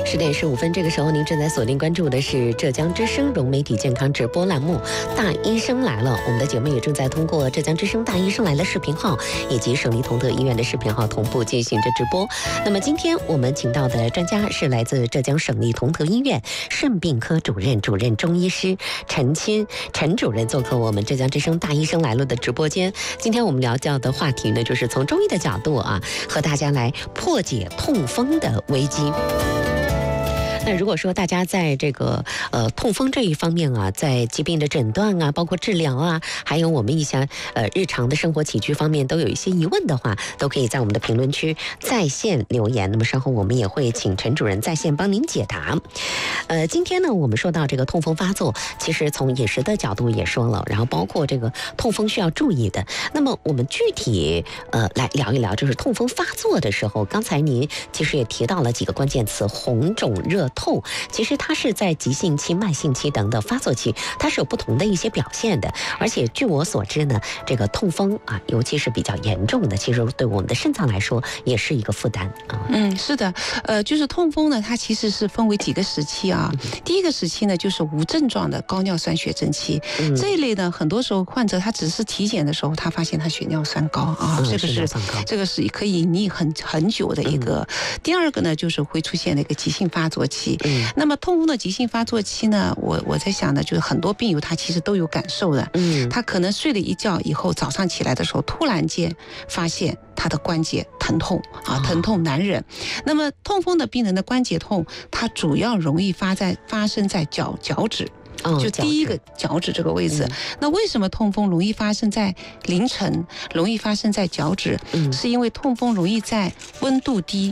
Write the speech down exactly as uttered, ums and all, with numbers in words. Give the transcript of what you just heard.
十点十五分，这个时候您正在锁定关注的是浙江之声融媒体健康直播栏目《大医生来了》。我们的节目也正在通过浙江之声《大医生来了》视频号以及省立同德医院的视频号同步进行着直播。那么今天我们请到的专家是来自浙江省立同德医院肾病科主任、主任中医师陈钦陈主任做客我们浙江之声《大医生来了》的直播间。今天我们聊到的话题呢，就是从中医的角度啊，和大家来破解痛风的危机。那如果说大家在这个呃痛风这一方面啊，在疾病的诊断啊，包括治疗啊，还有我们一些呃日常的生活起居方面都有一些疑问的话，都可以在我们的评论区在线留言。那么稍后我们也会请陈主任在线帮您解答。呃，今天呢，我们说到这个痛风发作，其实从饮食的角度也说了，然后包括这个痛风需要注意的。那么我们具体呃来聊一聊，就是痛风发作的时候，刚才您其实也提到了几个关键词：红肿热痛，其实它是在急性期、慢性期等等发作期，它是有不同的一些表现的。而且据我所知呢，这个痛风啊，尤其是比较严重的，其实对我们的肾脏来说也是一个负担啊。 嗯，是的，呃，就是痛风呢，它其实是分为几个时期啊。第一个时期呢，就是无症状的高尿酸血症期，嗯、这一类呢，很多时候患者他只是体检的时候，他发现他血尿酸高啊，嗯、这个是这个是可以逆很很久的一个。嗯、第二个呢，就是会出现那个急性发作期。嗯，那么痛风的急性发作期呢，我我在想呢，就是很多病友他其实都有感受的。嗯，他可能睡了一觉以后，早上起来的时候，突然间发现他的关节疼痛啊，疼痛难忍。那么痛风的病人的关节痛，它主要容易发在发生在脚脚趾。就第一个脚趾这个位置，嗯、那为什么痛风容易发生在凌晨，容易发生在脚趾？嗯、是因为痛风容易在温度低、